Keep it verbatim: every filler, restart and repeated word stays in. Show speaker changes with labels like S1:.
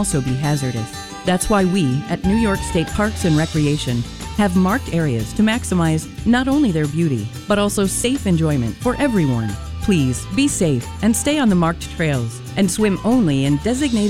S1: also be hazardous. That's why we, at New York State Parks and Recreation, have marked areas to maximize not only their beauty, but also safe enjoyment for everyone. Please be safe and stay on the marked trails and swim only in designated